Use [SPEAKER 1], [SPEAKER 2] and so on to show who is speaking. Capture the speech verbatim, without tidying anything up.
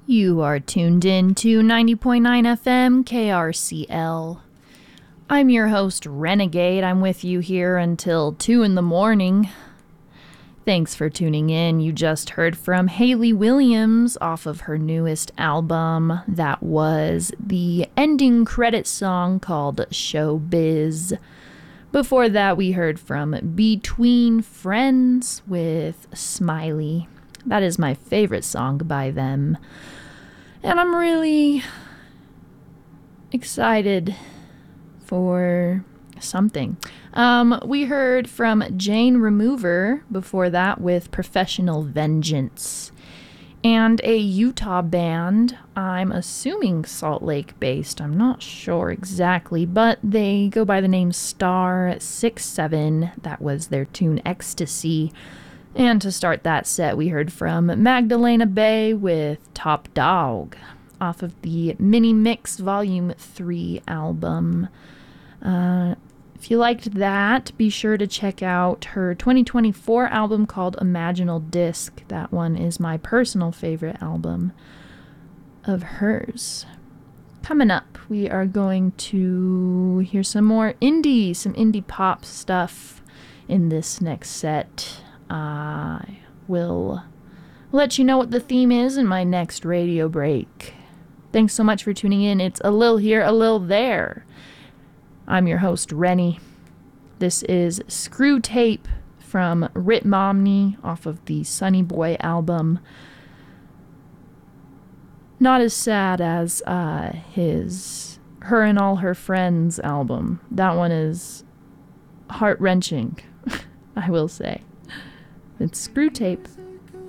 [SPEAKER 1] You are tuned in to ninety point nine F M K R C L. I'm your host, Renegade. I'm with you here until two in the morning. Thanks for tuning in. You just heard from Hayley Williams off of her newest album. That was the ending credit song called Showbiz. Before that, we heard from Between Friends with Smiley. That is my favorite song by them. And I'm really excited for something. Um, we heard from Jane Remover before that with Professional Vengeance. And a Utah band, I'm assuming Salt Lake based, I'm not sure exactly, but they go by the name Star six seven. That was their tune Ecstasy. And to start that set, we heard from Magdalena Bay with Top Dog off of the Mini Mix Volume three album. Uh, if you liked that, be sure to check out her twenty twenty-four album called Imaginal Disc. That one is my personal favorite album of hers. Coming up, we are going to hear some more indie, some indie pop stuff in this next set. I will let you know what the theme is in my next radio break. Thanks so much for tuning in. It's a lil here, a lil there. I'm your host, Rennie. This is Screw Tape from Rit Momney off of the Sunny Boy album. Not as sad as uh, his Her and All Her Friends album. That one is heart-wrenching, I will say. It's Screw Tape.